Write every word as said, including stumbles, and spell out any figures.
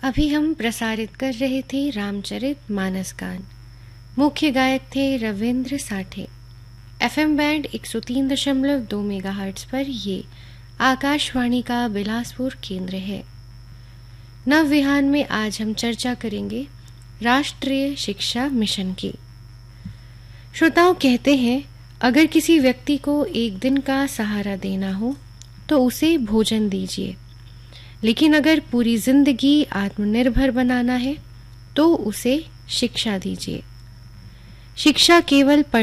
अभी हम प्रसारित कर रहे थे रामचरित मानस गान। मुख्य गायक थे रविंद्र साठे। एफएम बैंड एक सौ तीन दशमलव दो मेगाहर्ट्ज पर ये आकाशवाणी का बिलासपुर केंद्र है। नव विहान में आज हम चर्चा करेंगे राष्ट्रीय शिक्षा मिशन की। श्रोताओं, कहते हैं अगर किसी व्यक्ति को एक दिन का सहारा देना हो तो उसे भोजन दीजिए, लेकिन अगर पूरी जिंदगी आत्मनिर्भर बनाना है तो उसे शिक्षा दीजिए। शिक्षा केवल